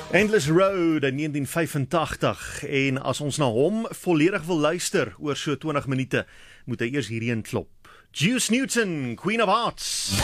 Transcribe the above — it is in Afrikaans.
Endless Road in 1985 en as ons na hom volledig wil luister oor so 20 minute, moet hy eers hierheen klop. Juice Newton, Queen of Hearts.